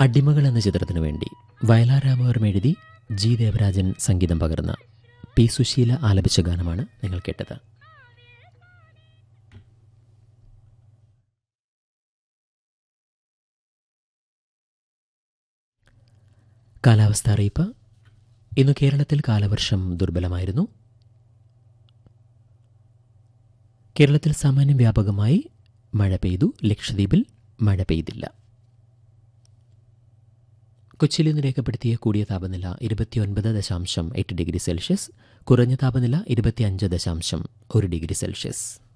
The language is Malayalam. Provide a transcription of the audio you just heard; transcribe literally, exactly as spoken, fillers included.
അടിമകൾ എന്ന ചിത്രത്തിനു വേണ്ടി വയലാർ രാമവർമ്മ എഴുതി ജി ദേവരാജൻ സംഗീതം പകർന്ന പി സുശീല ആലപിച്ച ഗാനമാണ് നിങ്ങൾ കേട്ടത്. കാലാവസ്ഥ അറിയിപ്പ്. ഇന്ന് കേരളത്തിൽ കാലവർഷം ദുർബലമായിരുന്നു. കേരളത്തിൽ സാമാന്യം വ്യാപകമായി മഴ പെയ്തു. ലക്ഷദ്വീപിൽ മഴ പെയ്തില്ല. കൊച്ചിയിൽ ഇന്ന് രേഖപ്പെടുത്തിയ കൂടിയ താപനില ഇരുപത്തിയൊൻപത് ദശാംശം എട്ട് ഡിഗ്രി സെൽഷ്യസ്, കുറഞ്ഞ താപനില ഇരുപത്തിയഞ്ച് ദശാംശം ഒരു ഡിഗ്രി സെൽഷ്യസ്.